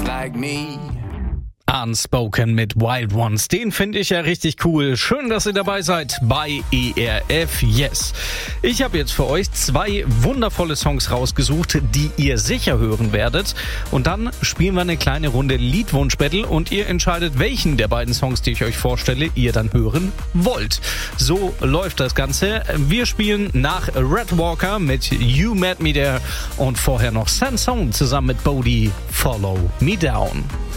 like me. Unspoken mit Wild Ones, den finde ich ja richtig cool. Schön, dass ihr dabei seid bei ERF Yes. Ich habe jetzt für euch 2 wundervolle Songs rausgesucht, die ihr sicher hören werdet. Und dann spielen wir eine kleine Runde Liedwunsch-Battle und ihr entscheidet, welchen der beiden Songs, die ich euch vorstelle, ihr dann hören wollt. So läuft das Ganze. Wir spielen nach Red Walker mit You Met Me There und vorher noch Sansone zusammen mit Bodhi, Follow Me Down.